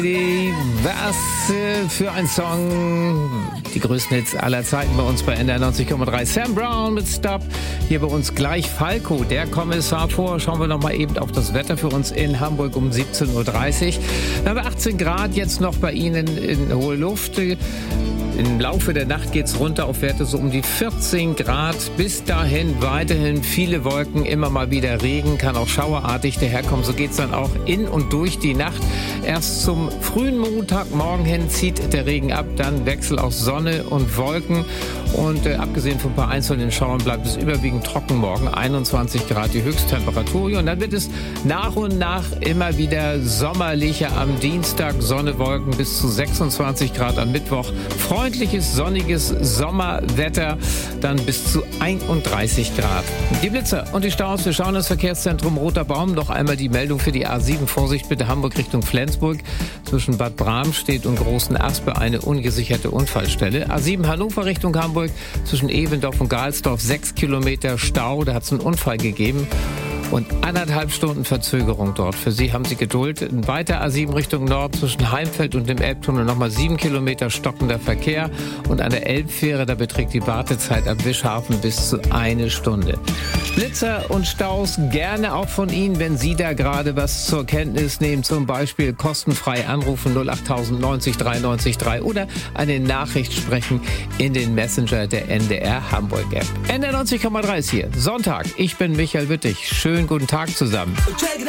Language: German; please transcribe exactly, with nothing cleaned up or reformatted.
Was äh, für ein Song. Die größten Hits aller Zeiten bei uns bei N D R neunzig Komma drei. Sam Brown mit Stop. Hier bei uns gleich Falco, der Kommissar. Vor schauen wir noch mal eben auf das Wetter für uns in Hamburg um siebzehn Uhr dreißig. Da haben wir achtzehn Grad jetzt noch bei Ihnen in hohe Luft. Im Laufe der Nacht geht's runter auf Werte so um die vierzehn Grad. Bis dahin weiterhin viele Wolken, immer mal wieder Regen, kann auch schauerartig daherkommen. So geht's dann auch in und durch die Nacht. Erst zum frühen Montagmorgen hin zieht der Regen ab, dann Wechsel aus Sonne und Wolken. Und äh, abgesehen von ein paar einzelnen Schauern bleibt es überwiegend trocken morgen. einundzwanzig Grad die Höchsttemperatur. Und dann wird es nach und nach immer wieder sommerlicher. Am Dienstag Sonne, Wolken bis zu sechsundzwanzig Grad am Mittwoch. Freundliches, sonniges Sommerwetter, dann bis zu einunddreißig Grad. Die Blitzer und die Staus. Wir schauen das Verkehrszentrum Roter Baum. Noch einmal die Meldung für die A sieben. Vorsicht bitte Hamburg Richtung Flensburg. Zwischen Bad Bramstedt und Großen Aspe eine ungesicherte Unfallstelle. A sieben Hannover Richtung Hamburg. Zwischen Evendorf und Galsdorf sechs Kilometer Stau. Da hat es einen Unfall gegeben. Und anderthalb Stunden Verzögerung dort. Für Sie haben Sie Geduld. Weiter A sieben Richtung Nord zwischen Heimfeld und dem Elbtunnel nochmal sieben Kilometer stockender Verkehr. Und an der Elbfähre, da beträgt die Wartezeit am Wischhafen bis zu eine Stunde. Blitzer und Staus gerne auch von Ihnen, wenn Sie da gerade was zur Kenntnis nehmen. Zum Beispiel kostenfrei anrufen null acht neunzig dreiundneunzig drei oder eine Nachricht sprechen in den Messenger der N D R Hamburg App. N D R neunzig Komma drei ist hier. Sonntag. Ich bin Michael Wittig. Schön guten Tag zusammen.